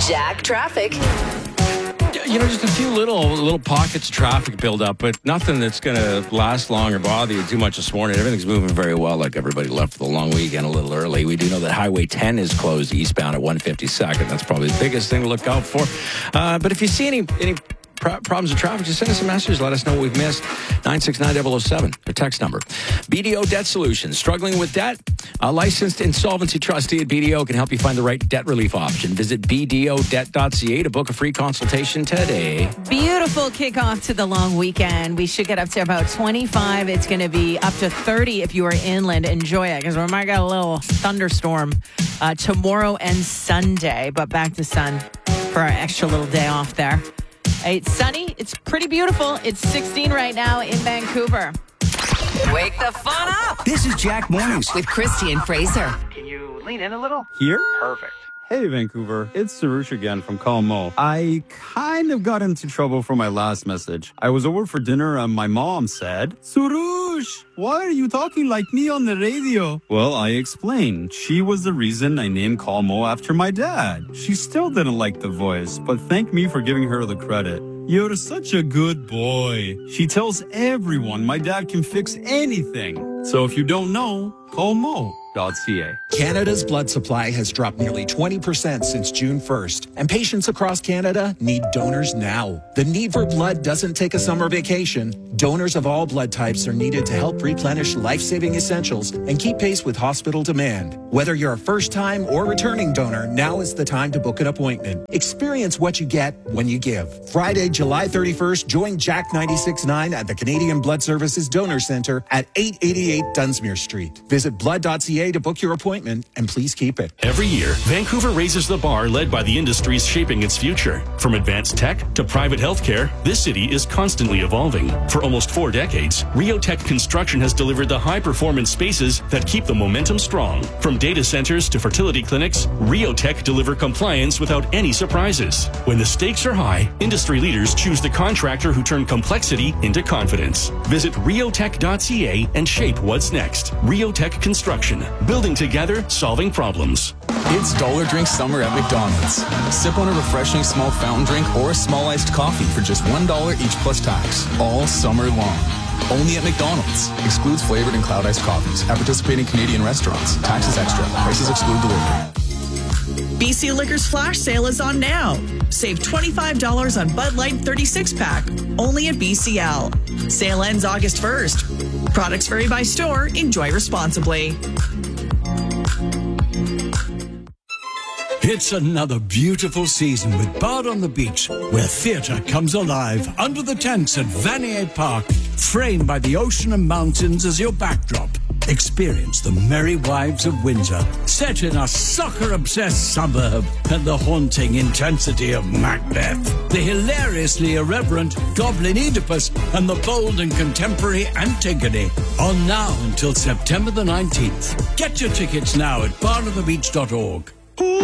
Jack Traffic. Just a few little pockets of traffic build up, but nothing that's going to last long or bother you too much this morning. Everything's moving very well, like everybody left for the long weekend a little early. We do know that Highway 10 is closed eastbound at 152nd. That's probably the biggest thing to look out for. But if you see any problems with traffic, just send us a message. Let us know what we've missed. 969-007, the text number. BDO Debt Solutions. Struggling with debt? A licensed insolvency trustee at BDO can help you find the right debt relief option. Visit bdodebt.ca to book a free consultation today. Beautiful kickoff to the long weekend. We should get up to about 25. It's going to be up to 30 if you are inland. Enjoy it, because we might get a little thunderstorm tomorrow and Sunday. But back to sun for our extra little day off there. It's sunny. It's pretty beautiful. It's 16 right now in Vancouver. Wake the fun up. This is Jack Mornings With Christy and Fraser. Can you lean in a little? Here? Perfect. Hey, Vancouver. It's Sarush again from Calmo. I kind of got into trouble for my last message. I was over for dinner and my mom said, Sarush, why are you talking like me on the radio? Well, I explained. She was the reason I named Calmo after my dad. She still didn't like the voice, but thanked me for giving her the credit. You're such a good boy. She tells everyone my dad can fix anything. So if you don't know, call Mo.ca. Canada's blood supply has dropped nearly 20% since June 1st, and patients across Canada need donors now. The need for blood doesn't take a summer vacation. Donors of all blood types are needed to help replenish life-saving essentials and keep pace with hospital demand. Whether you're a first-time or returning donor, now is the time to book an appointment. Experience what you get when you give. Friday, July 31st, join Jack 96.9 at the Canadian Blood Services Donor Center at 888 Dunsmuir Street. Visit blood.ca to book your appointment, and please keep it. Every year, Vancouver raises the bar, led by the industries shaping its future. From advanced tech to private healthcare, this city is constantly evolving. For almost 4 decades, Riotech Construction has delivered the high-performance spaces that keep the momentum strong. From data centers to fertility clinics, Riotech deliver compliance without any surprises. When the stakes are high, industry leaders choose the contractor who turn complexity into confidence. Visit riotech.ca and shape what's next. Riotech Construction. Building together, solving problems. It's Dollar Drink Summer at McDonald's. Sip on a refreshing small fountain drink or a small iced coffee for just $1 each plus tax. All summer long. Only at McDonald's. Excludes flavored and cloud iced coffees at participating Canadian restaurants. Taxes extra. Prices exclude delivery. BC Liquor's flash sale is on now. Save $25 on Bud Light 36-pack, only at BCL. Sale ends August 1st. Products vary by store. Enjoy responsibly. It's another beautiful season with Bard on the Beach, where theatre comes alive under the tents at Vanier Park, framed by the ocean and mountains as your backdrop. Experience the Merry Wives of Windsor, set in a soccer-obsessed suburb, and the haunting intensity of Macbeth, the hilariously irreverent Goblin Oedipus, and the bold and contemporary Antigone. On now until September the 19th. Get your tickets now at bardonthebeach.org.